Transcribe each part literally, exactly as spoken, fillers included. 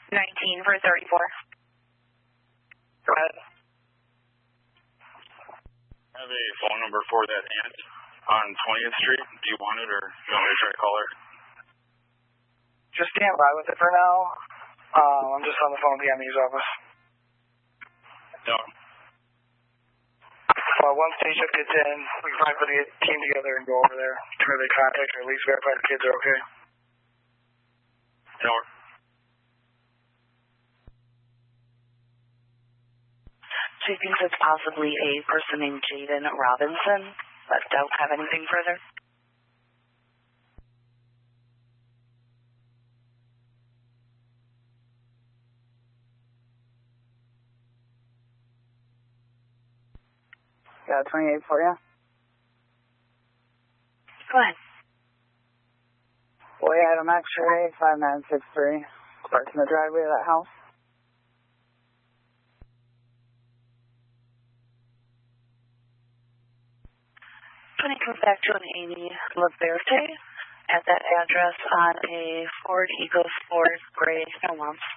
nineteen for thirty-four. Go ahead. I have a phone number for that aunt on twentieth Street. Do you want it, or you want me to try to call her? Just stand by with it for now. Um, I'm just on the phone with the M E's office. No. Well, once Taysha gets in, we can probably put a team together and go over there to really contact or at least verify the kids are okay. No. She thinks it's possibly a person named Jaden Robinson, but don't have anything further. Got twenty-eight for you. Go ahead. Boy, Adam X-ray, five nine six three. Parked in the driveway of that house. twenty comes back to an Amy Laberte at that address on a Ford EcoSport gray no lumps.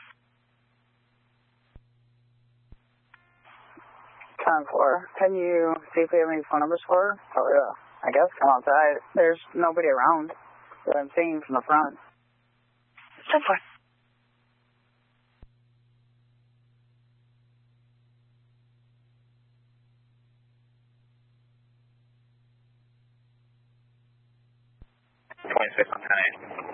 ten four. Can you see if we have any phone numbers for her? Oh, yeah. I guess come outside. There's nobody around that I'm seeing from the front. ten four. twenty-six on ten eight.